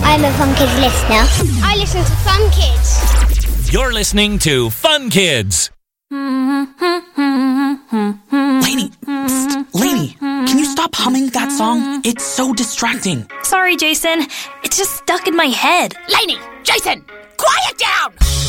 I'm a Fun Kids listener. I listen to Fun Kids. You're listening to Fun Kids. Lainey, Lainey, can you stop humming that song? It's so distracting. Sorry, Jason. It's just stuck in my head. Lainey, Jason, quiet down!